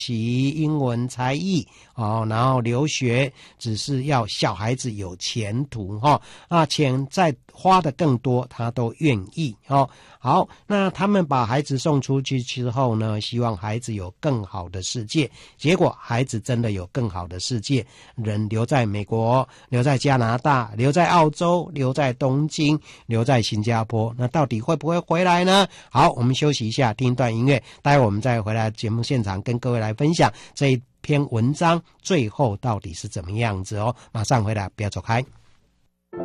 习英文才艺然后留学，只是要小孩子有前途钱再花的更多他都愿意好，那他们把孩子送出去之后呢，希望孩子有更好的世界，结果孩子真的有更好的世界，人留在美国，留在加拿大，留在澳洲，留在东京，留在新加坡，那到底会不会回来呢？好，我们休息一下，听一段音乐，待会我们再回来节目现场跟各位来分享这一篇文章最后到底是怎么样子马上回来，不要走开。